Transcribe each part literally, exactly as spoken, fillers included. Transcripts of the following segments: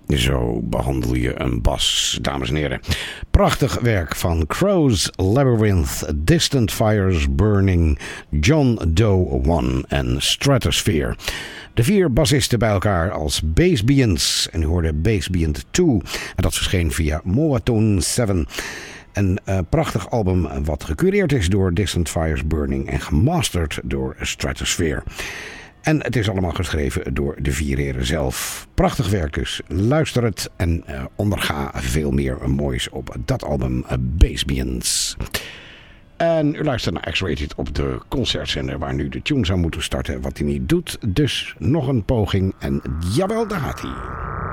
Zo behandel je een bas, dames en heren. Prachtig werk van Crow's Labyrinth, Distant Fires Burning, John Doe one en Stratosphere. De vier bassisten bij elkaar als Bassbians. En u hoorde Bassbian twee. En dat verscheen via Moatone zeven. Een uh, prachtig album wat gecureerd is door Distant Fires Burning en gemasterd door Stratosphere. En het is allemaal geschreven door de vier heren zelf. Prachtig werk dus. Luister het en uh, onderga veel meer moois op dat album uh, Bassbians. En u luistert naar X-Rated op de concertzender waar nu de tune zou moeten starten, wat hij niet doet. Dus nog een poging en jawel, daar gaat hij.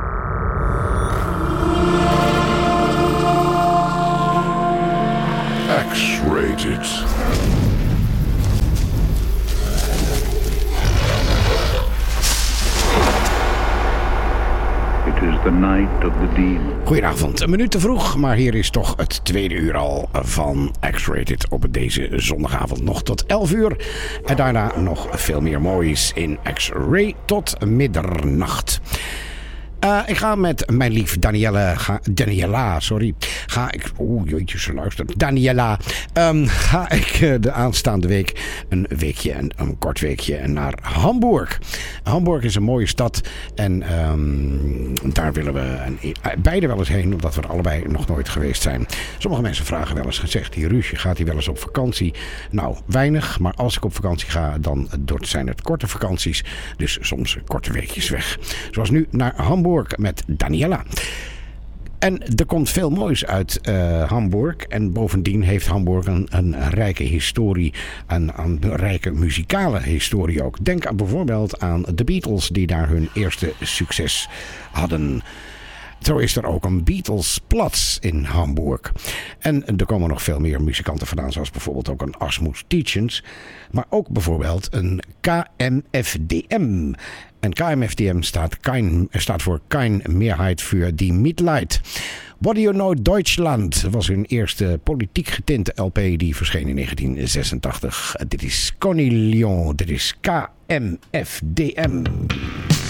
X-Rated. It is the night of the demon. Goedenavond, een minuut te vroeg, maar hier is toch het tweede uur al van X-Rated op deze zondagavond nog tot elf uur. En daarna nog veel meer moois in X-Ray tot middernacht. Uh, ik ga met mijn lief Danielle, ga, Daniela, sorry, ga ik, oeh jeetje, ze luistert, Daniela, um, ga ik uh, de aanstaande week een weekje, een, een kort weekje naar Hamburg. Hamburg is een mooie stad en um, daar willen we een, beide wel eens heen, omdat we er allebei nog nooit geweest zijn. Sommige mensen vragen wel eens gezegd, die Ruusje, gaat hij wel eens op vakantie? Nou, weinig, maar als ik op vakantie ga, dan zijn het korte vakanties, dus soms korte weekjes weg. Zoals nu naar Hamburg met Daniela. En er komt veel moois uit uh, Hamburg. En bovendien heeft Hamburg een, een rijke historie. Een, een rijke muzikale historie ook. Denk aan, bijvoorbeeld aan de Beatles die daar hun eerste succes hadden. Zo is er ook een Beatles-plaats in Hamburg. En er komen nog veel meer muzikanten vandaan, zoals bijvoorbeeld ook een Asmus Tietjens. Maar ook bijvoorbeeld een K M F D M. En K M F D M staat, kein, staat voor Kein Mehrheit für die Mitleid. What Do You Know Deutschland was hun eerste politiek getinte L P die verscheen in negentien zesentachtig. Dit is Connie Lyon, dit is K M F D M.